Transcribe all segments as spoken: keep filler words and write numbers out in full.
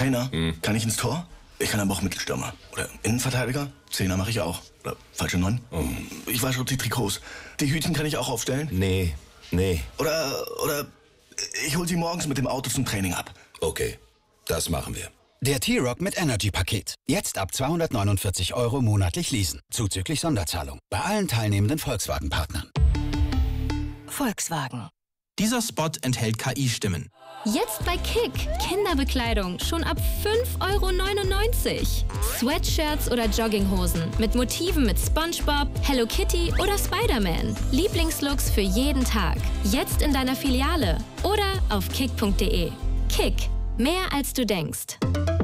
Trainer, hm. kann ich ins Tor? Ich kann aber auch Mittelstürmer. Oder Innenverteidiger? Zehner mache ich auch. Oder falsche Neun? Oh. Ich wasche auch die Trikots. Die Hütchen kann ich auch aufstellen? Nee, nee. Oder, oder ich hol sie morgens mit dem Auto zum Training ab. Okay, das machen wir. Der T-Roc mit Energy-Paket. Jetzt ab zweihundertneunundvierzig Euro monatlich leasen. Zuzüglich Sonderzahlung. Bei allen teilnehmenden Volkswagen-Partnern. Volkswagen. Dieser Spot enthält K I-Stimmen. Jetzt bei Kick. Kinderbekleidung schon ab fünf Euro neunundneunzig. Sweatshirts oder Jogginghosen mit Motiven mit SpongeBob, Hello Kitty oder Spider-Man. Lieblingslooks für jeden Tag. Jetzt in deiner Filiale oder auf kick punkt de. Kick. Mehr als du denkst.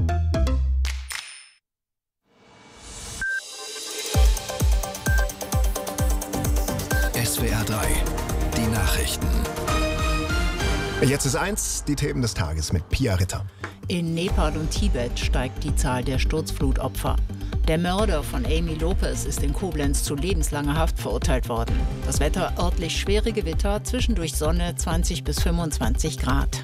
S W R drei. Die Nachrichten. Jetzt ist eins, die Themen des Tages mit Pia Ritter. In Nepal und Tibet steigt die Zahl der Sturzflutopfer. Der Mörder von Amy Lopez ist in Koblenz zu lebenslanger Haft verurteilt worden. Das Wetter örtlich schwere Gewitter, zwischendurch Sonne, zwanzig bis fünfundzwanzig Grad.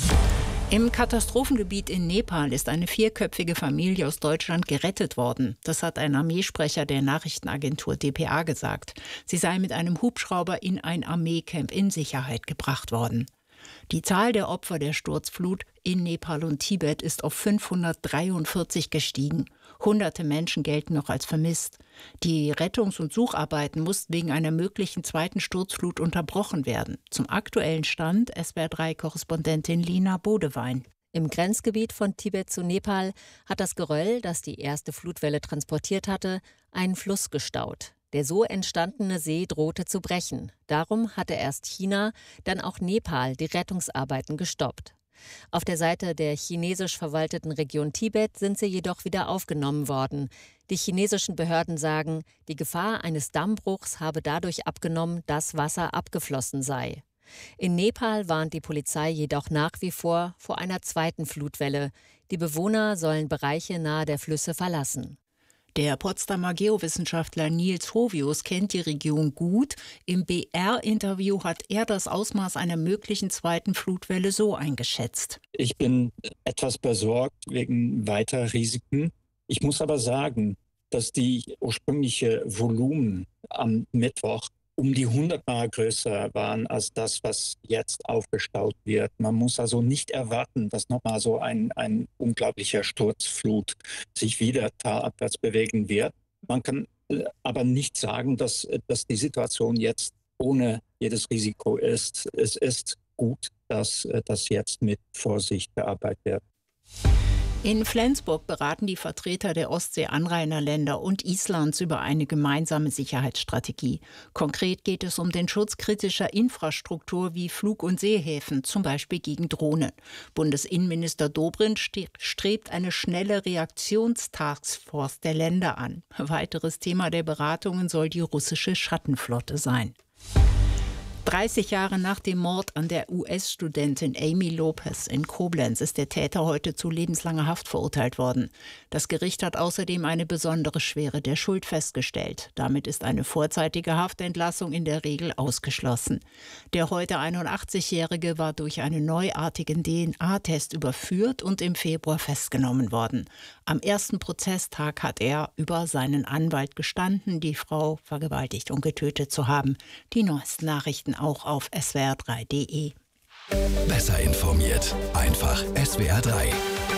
Im Katastrophengebiet in Nepal ist eine vierköpfige Familie aus Deutschland gerettet worden. Das hat ein Armeesprecher der Nachrichtenagentur D P A gesagt. Sie sei mit einem Hubschrauber in ein Armeecamp in Sicherheit gebracht worden. Die Zahl der Opfer der Sturzflut in Nepal und Tibet ist auf fünfhundertdreiundvierzig gestiegen. Hunderte Menschen gelten noch als vermisst. Die Rettungs- und Sucharbeiten mussten wegen einer möglichen zweiten Sturzflut unterbrochen werden. Zum aktuellen Stand S W R drei Korrespondentin Lina Bodewein. Im Grenzgebiet von Tibet zu Nepal hat das Geröll, das die erste Flutwelle transportiert hatte, einen Fluss gestaut. Der so entstandene See drohte zu brechen. Darum hatte erst China, dann auch Nepal die Rettungsarbeiten gestoppt. Auf der Seite der chinesisch verwalteten Region Tibet sind sie jedoch wieder aufgenommen worden. Die chinesischen Behörden sagen, die Gefahr eines Dammbruchs habe dadurch abgenommen, dass Wasser abgeflossen sei. In Nepal warnt die Polizei jedoch nach wie vor vor einer zweiten Flutwelle. Die Bewohner sollen Bereiche nahe der Flüsse verlassen. Der Potsdamer Geowissenschaftler Nils Hovius kennt die Region gut. Im B R-Interview hat er das Ausmaß einer möglichen zweiten Flutwelle so eingeschätzt. Ich bin etwas besorgt wegen weiterer Risiken. Ich muss aber sagen, dass die ursprüngliche Volumen am Mittwoch um die hundertmal größer waren als das, was jetzt aufgestaut wird. Man muss also nicht erwarten, dass nochmal so ein, ein unglaublicher Sturzflut sich wieder talabwärts bewegen wird. Man kann aber nicht sagen, dass, dass die Situation jetzt ohne jedes Risiko ist. Es ist gut, dass das jetzt mit Vorsicht bearbeitet wird. In Flensburg beraten die Vertreter der Ostsee-Anrainerländer und Islands über eine gemeinsame Sicherheitsstrategie. Konkret geht es um den Schutz kritischer Infrastruktur wie Flug- und Seehäfen, zum Beispiel gegen Drohnen. Bundesinnenminister Dobrindt strebt eine schnelle Reaktionstaskforce der Länder an. Weiteres Thema der Beratungen soll die russische Schattenflotte sein. dreißig Jahre nach dem Mord an der U S-Studentin Amy Lopez in Koblenz ist der Täter heute zu lebenslanger Haft verurteilt worden. Das Gericht hat außerdem eine besondere Schwere der Schuld festgestellt. Damit ist eine vorzeitige Haftentlassung in der Regel ausgeschlossen. Der heute einundachtzigjährige war durch einen neuartigen D N A-Test überführt und im Februar festgenommen worden. Am ersten Prozesstag hat er über seinen Anwalt gestanden, die Frau vergewaltigt und getötet zu haben. Die neuesten Nachrichten auch auf S W R drei punkt de. Besser informiert. Einfach S W R drei.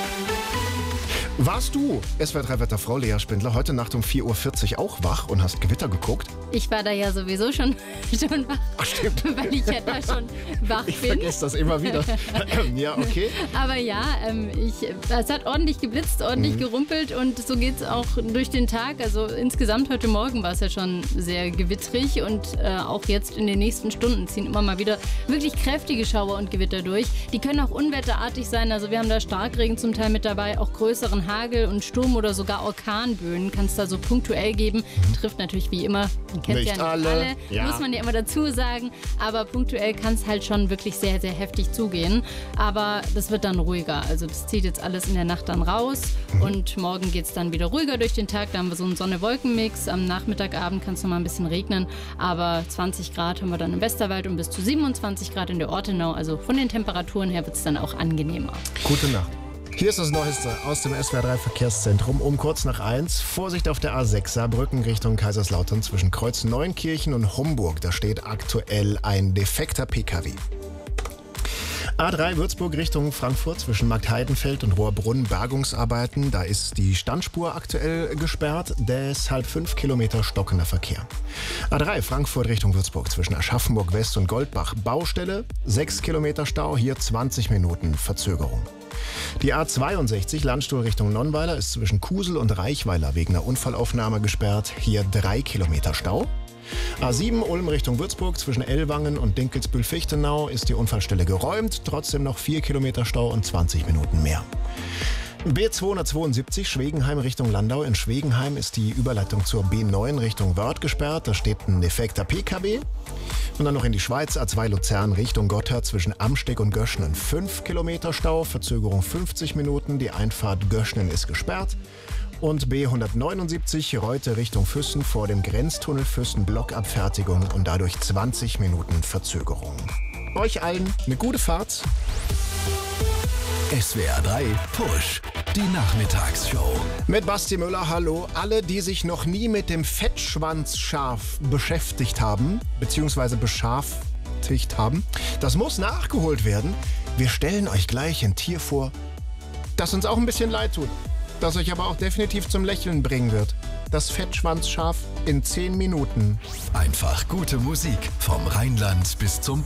Warst du, S W R drei Wetterfrau Lea Spindler, heute Nacht um vier Uhr vierzig auch wach und hast Gewitter geguckt? Ich war da ja sowieso schon, schon wach. Ach, stimmt. Weil ich ja da schon wach ich bin. Ich vergesse das immer wieder. Ja, okay. Aber ja, ähm, ich, es hat ordentlich geblitzt, ordentlich mhm. gerumpelt und so geht es auch durch den Tag. Also insgesamt heute Morgen war es ja schon sehr gewittrig und äh, auch jetzt in den nächsten Stunden ziehen immer mal wieder wirklich kräftige Schauer und Gewitter durch. Die können auch unwetterartig sein. Also wir haben da Starkregen zum Teil mit dabei, auch größeren Hagel und Sturm oder sogar Orkanböen kann es da so punktuell geben. Trifft natürlich wie immer, man kennt nicht ja nicht alle, alle ja. muss man ja immer dazu sagen, aber punktuell kann es halt schon wirklich sehr, sehr heftig zugehen. Aber das wird dann ruhiger, also das zieht jetzt alles in der Nacht dann raus und morgen geht es dann wieder ruhiger durch den Tag. Da haben wir so einen Sonne-Wolken-Mix, am Nachmittagabend kann es noch mal ein bisschen regnen, aber zwanzig Grad haben wir dann im Westerwald und bis zu siebenundzwanzig Grad in der Ortenau, also von den Temperaturen her wird es dann auch angenehmer. Gute Nacht. Hier ist das Neueste aus dem S W R drei Verkehrszentrum um kurz nach eins. Vorsicht auf der A sechs Saarbrücken Richtung Kaiserslautern zwischen Kreuz Neunkirchen und Homburg. Da steht aktuell ein defekter P K W. A drei Würzburg Richtung Frankfurt zwischen Marktheidenfeld und Rohrbrunn Bergungsarbeiten. Da ist die Standspur aktuell gesperrt, deshalb fünf Kilometer stockender Verkehr. A drei Frankfurt Richtung Würzburg zwischen Aschaffenburg West und Goldbach Baustelle, sechs Kilometer Stau, hier zwanzig Minuten Verzögerung. Die A zweiundsechzig Landstuhl Richtung Nonnweiler ist zwischen Kusel und Reichweiler wegen einer Unfallaufnahme gesperrt, hier drei Kilometer Stau. A sieben Ulm Richtung Würzburg zwischen Ellwangen und Dinkelsbühl-Fichtenau ist die Unfallstelle geräumt, trotzdem noch vier Kilometer Stau und zwanzig Minuten mehr. B zweihundertzweiundsiebzig Schwegenheim Richtung Landau. In Schwegenheim ist die Überleitung zur B neun Richtung Wörth gesperrt, da steht ein defekter P K W. Und dann noch in die Schweiz, A zwei Luzern Richtung Gotthard zwischen Amsteg und Göschnen fünf Kilometer Stau, Verzögerung fünfzig Minuten, die Einfahrt Göschnen ist gesperrt. Und B hundertneunundsiebzig Reute Richtung Füssen vor dem Grenztunnel Füssen Blockabfertigung und dadurch zwanzig Minuten Verzögerung. Euch allen eine gute Fahrt. S W R drei Push, die Nachmittagsshow. Mit Basti Müller, hallo. Alle, die sich noch nie mit dem Fettschwanzschaf beschäftigt haben, beziehungsweise beschaftigt haben, das muss nachgeholt werden. Wir stellen euch gleich ein Tier vor, das uns auch ein bisschen leid tut, das euch aber auch definitiv zum Lächeln bringen wird. Das Fettschwanzschaf in zehn Minuten. Einfach gute Musik vom Rheinland bis zum